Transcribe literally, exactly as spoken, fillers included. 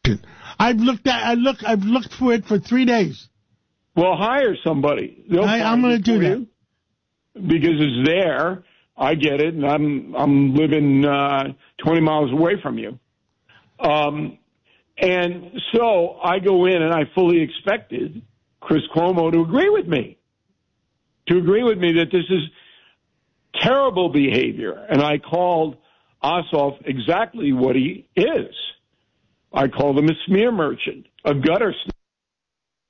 I've looked at. I look. I've looked for it for three days. Well, hire somebody. I, I'm going to do that you because it's there. I get it, and I'm I'm living uh, twenty miles away from you. Um, and so I go in, and I fully expected Chris Cuomo to agree with me, to agree with me that this is terrible behavior. And I called Ossoff exactly what he is. I called him a smear merchant, a gutter snake.